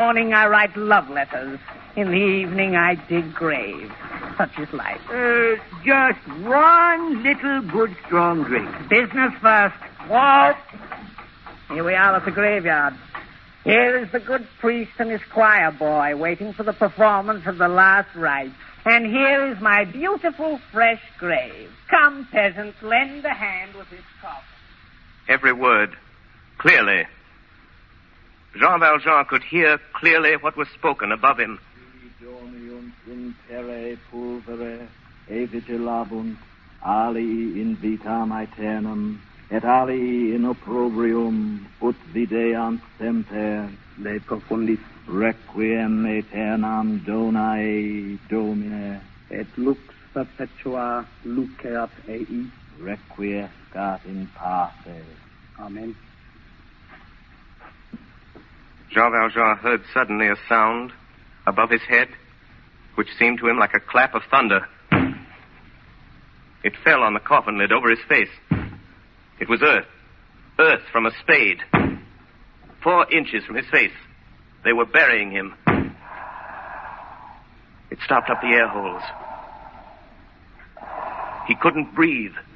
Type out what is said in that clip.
Morning I write love letters. In the evening I dig graves. Such is life. Just one little good strong drink. Business first. Walt. Here we are at the graveyard. Here is the good priest and his choir boy waiting for the performance of the last rites. And here is my beautiful fresh grave. Come, peasants, lend a hand with this coffin. Every word, clearly. Jean Valjean could hear clearly what was spoken above him. In terre pulvere, e vigilabunt, alii in vitam aeternam, et alii in opprobrium, ut videant semper, de profundis, requiem aeternam donae Domine, et lux perpetua luceat ei, requiescat in pace. Amen. Jean Valjean heard suddenly a sound above his head, which seemed to him like a clap of thunder. It fell on the coffin lid over his face. It was earth. Earth from a spade. 4 inches from his face. They were burying him. It stopped up the air holes. He couldn't breathe.